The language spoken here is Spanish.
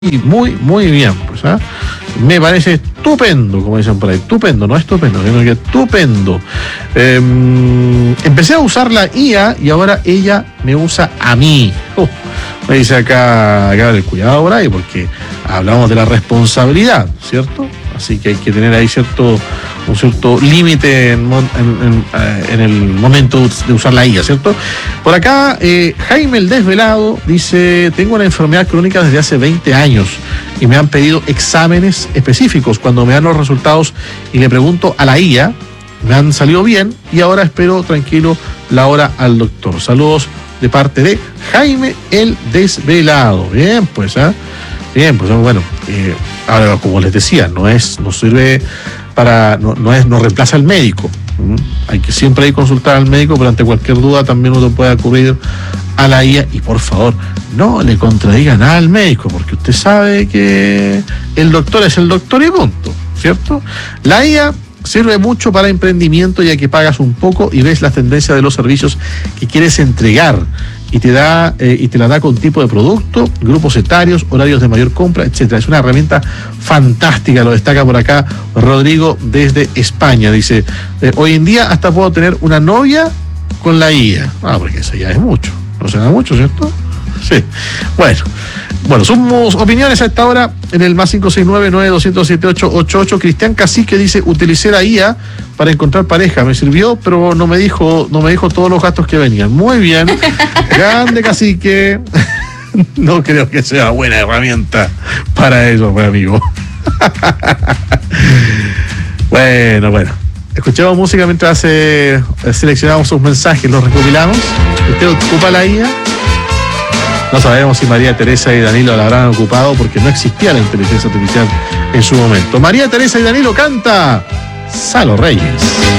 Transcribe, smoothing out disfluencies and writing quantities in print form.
muy bien, pues, ¿ah? Me parece estupendo, como dicen por ahí, estupendo, no estupendo, sino que estupendo. Empecé a usar la IA y ahora ella me usa a mí. Me dice acá el cuidado por ahí, porque hablamos de la responsabilidad, ¿cierto? Así que hay que tener ahí un cierto límite en el momento de usar la IA, ¿cierto? Por acá, Jaime el Desvelado dice: tengo una enfermedad crónica desde hace 20 años y me han pedido exámenes específicos. Cuando me dan los resultados y le pregunto a la IA, me han salido bien y ahora espero tranquilo la hora al doctor. Saludos de parte de Jaime el Desvelado. Bien, pues, ¿ah? Bien, pues bueno, ahora como les decía, no sirve para, no reemplaza al médico. Siempre hay que consultar al médico, pero ante cualquier duda también uno puede acudir a la IA. Y por favor, no le contradiga nada al médico, porque usted sabe que el doctor es el doctor y punto, ¿cierto? La IA sirve mucho para emprendimiento, ya que pagas un poco y ves las tendencias de los servicios que quieres entregar y te la da con tipo de producto, grupos etarios, horarios de mayor compra, etcétera. Es una herramienta fantástica, lo destaca por acá Rodrigo desde España. Dice: hoy en día hasta puedo tener una novia con la IA. Porque eso ya es mucho. No será mucho, ¿cierto? Sí. Bueno, somos opiniones a esta hora en el más 569-9207-888. Cristian Cacique dice: utilicé la IA para encontrar pareja, me sirvió, pero no me dijo todos los gastos que venían. Muy bien, grande Cacique. No creo que sea buena herramienta para eso, pues, amigo. Bueno. Escuchamos música mientras seleccionamos sus mensajes, los recopilamos. ¿Usted ocupa la IA? No sabemos si María Teresa y Danilo la habrán ocupado, porque no existía la inteligencia artificial en su momento. María Teresa y Danilo canta Salo Reyes.